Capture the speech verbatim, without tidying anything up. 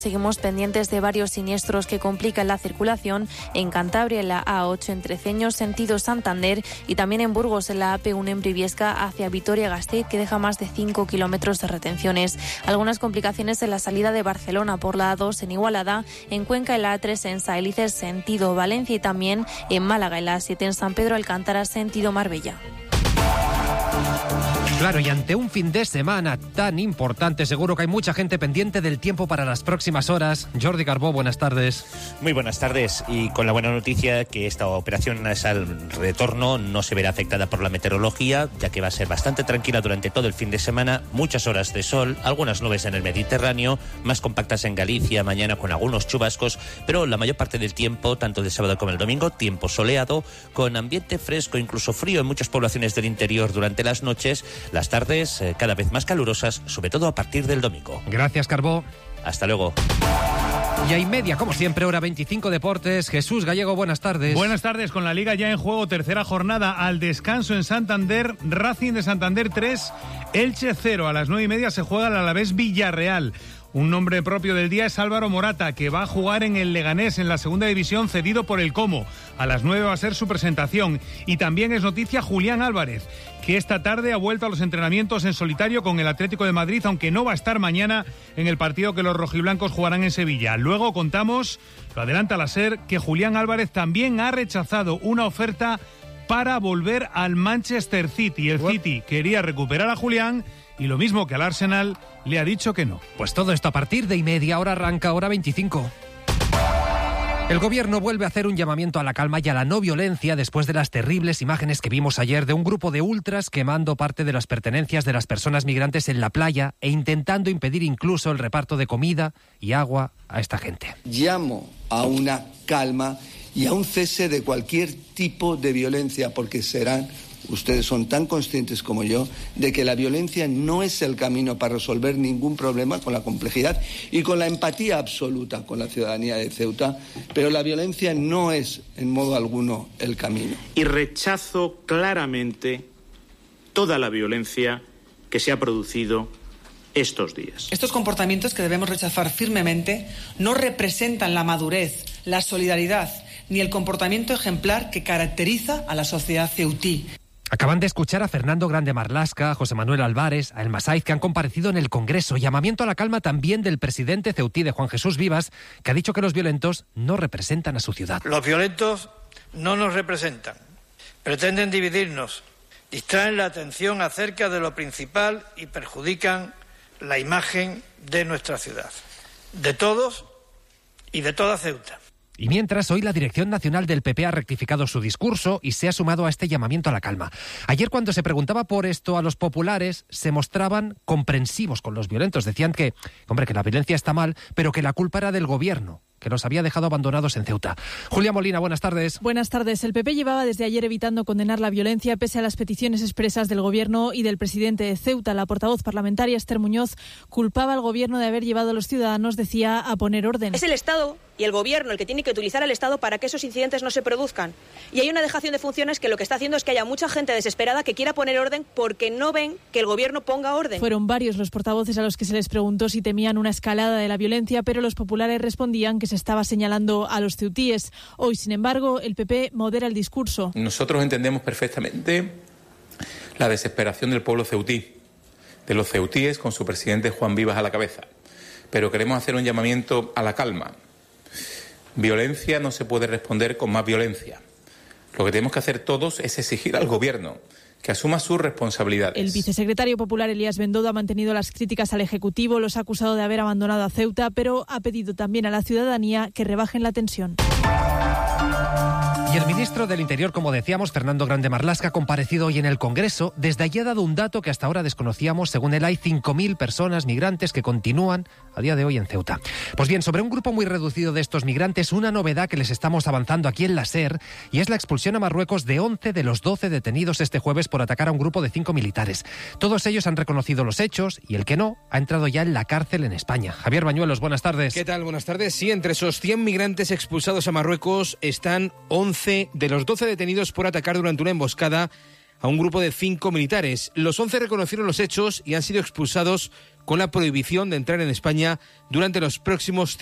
Seguimos pendientes de varios siniestros que complican la circulación en Cantabria, en la A ocho entre Ceños, sentido Santander, y también en Burgos, en la A P uno en Briviesca hacia Vitoria-Gasteiz, que deja más de cinco kilómetros de retenciones. Algunas complicaciones en la salida de Barcelona por la A dos en Igualada, en Cuenca en la A tres en Saelices, sentido Valencia, y también en Málaga en la A siete en San Pedro Alcántara, sentido Marbella. Claro, y ante un fin de semana tan importante, seguro que hay mucha gente pendiente del tiempo para las próximas horas. Jordi Carbó, buenas tardes. Muy buenas tardes, y con la buena noticia que esta operación al retorno no se verá afectada por la meteorología, ya que va a ser bastante tranquila durante todo el fin de semana, muchas horas de sol, algunas nubes en el Mediterráneo, más compactas en Galicia, mañana con algunos chubascos, pero la mayor parte del tiempo, tanto el sábado como el domingo, tiempo soleado, con ambiente fresco, incluso frío en muchas poblaciones del interior durante las noches. Las tardes eh, cada vez más calurosas, sobre todo a partir del domingo. Gracias, Carbó. Hasta luego. Y hay media, como siempre, hora veinticinco Deportes. Jesús Gallego, buenas tardes. Buenas tardes, con la Liga ya en juego, tercera jornada al descanso en Santander, Racing de Santander tres, Elche cero. A las nueve y media se juega el Alavés Villarreal. Un nombre propio del día es Álvaro Morata, que va a jugar en el Leganés en la segunda división, cedido por el Como. A las nueve va a ser su presentación. Y también es noticia Julián Álvarez, que esta tarde ha vuelto a los entrenamientos en solitario con el Atlético de Madrid, aunque no va a estar mañana en el partido que los rojiblancos jugarán en Sevilla. Luego contamos, lo adelanta la SER, que Julián Álvarez también ha rechazado una oferta para volver al Manchester City. El City quería recuperar a Julián y lo mismo que al Arsenal le ha dicho que no. Pues todo esto a partir de y media hora arranca, hora veinticinco. El gobierno vuelve a hacer un llamamiento a la calma y a la no violencia después de las terribles imágenes que vimos ayer de un grupo de ultras quemando parte de las pertenencias de las personas migrantes en la playa e intentando impedir incluso el reparto de comida y agua a esta gente. Llamo a una calma y a un cese de cualquier tipo de violencia, porque serán, ustedes son tan conscientes como yo, de que la violencia no es el camino para resolver ningún problema, con la complejidad y con la empatía absoluta con la ciudadanía de Ceuta, pero la violencia no es en modo alguno el camino. Y rechazo claramente toda la violencia que se ha producido estos días. Estos comportamientos, que debemos rechazar firmemente, no representan la madurez, la solidaridad ni el comportamiento ejemplar que caracteriza a la sociedad ceutí. Acaban de escuchar a Fernando Grande Marlasca, a José Manuel Álvarez, a El Masaiz, que han comparecido en el Congreso. Llamamiento a la calma también del presidente ceutí, de Juan Jesús Vivas, que ha dicho que los violentos no representan a su ciudad. Los violentos no nos representan. Pretenden dividirnos, distraen la atención acerca de lo principal y perjudican la imagen de nuestra ciudad, de todos y de toda Ceuta. Y mientras, hoy la Dirección Nacional del P P ha rectificado su discurso y se ha sumado a este llamamiento a la calma. Ayer, cuando se preguntaba por esto a los populares, se mostraban comprensivos con los violentos. Decían que, hombre, que la violencia está mal, pero que la culpa era del gobierno, que los había dejado abandonados en Ceuta. Julia Molina, buenas tardes. Buenas tardes. El P P llevaba desde ayer evitando condenar la violencia pese a las peticiones expresas del Gobierno y del presidente de Ceuta. La portavoz parlamentaria, Esther Muñoz, culpaba al Gobierno de haber llevado a los ciudadanos, decía, a poner orden. Es el Estado y el Gobierno el que tiene que utilizar al Estado para que esos incidentes no se produzcan. Y hay una dejación de funciones que lo que está haciendo es que haya mucha gente desesperada que quiera poner orden porque no ven que el Gobierno ponga orden. Fueron varios los portavoces a los que se les preguntó si temían una escalada de la violencia, pero los populares respondían que se estaba señalando a los ceutíes. Hoy, sin embargo, el P P modera el discurso. Nosotros entendemos perfectamente la desesperación del pueblo ceutí, de los ceutíes con su presidente Juan Vivas a la cabeza. Pero queremos hacer un llamamiento a la calma. Violencia no se puede responder con más violencia. Lo que tenemos que hacer todos es exigir al Gobierno que asuma sus responsabilidades. El vicesecretario popular Elías Bendodo ha mantenido las críticas al Ejecutivo, los ha acusado de haber abandonado a Ceuta, pero ha pedido también a la ciudadanía que rebajen la tensión. Y el ministro del Interior, como decíamos, Fernando Grande Marlasca, ha comparecido hoy en el Congreso. Desde allí ha dado un dato que hasta ahora desconocíamos. Según él, hay cinco mil personas migrantes que continúan a día de hoy en Ceuta. Pues bien, sobre un grupo muy reducido de estos migrantes, una novedad que les estamos avanzando aquí en la SER, y es la expulsión a Marruecos de once de los doce detenidos este jueves por atacar a un grupo de cinco militares. Todos ellos han reconocido los hechos y el que no ha entrado ya en la cárcel en España. Javier Bañuelos, buenas tardes. ¿Qué tal? Buenas tardes. Sí, entre esos cien migrantes expulsados a Marruecos están once de los doce detenidos por atacar durante una emboscada a un grupo de cinco militares. Los once reconocieron los hechos y han sido expulsados con la prohibición de entrar en España durante los próximos